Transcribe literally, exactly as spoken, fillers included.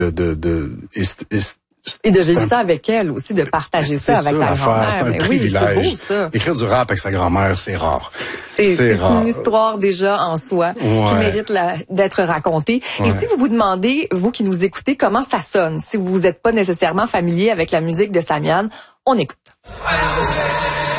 de, de, de et, et, Et de vivre ça avec elle aussi, de partager ça avec ta grand-mère. C'est un Mais privilège. oui, c'est beau, ça. Écrire du rap avec sa grand-mère, c'est rare. C'est, c'est rare. une histoire déjà en soi ouais. qui mérite la, d'être racontée. Ouais. Et si vous vous demandez, vous qui nous écoutez, comment ça sonne, si vous n'êtes pas nécessairement familier avec la musique de Samian, on écoute.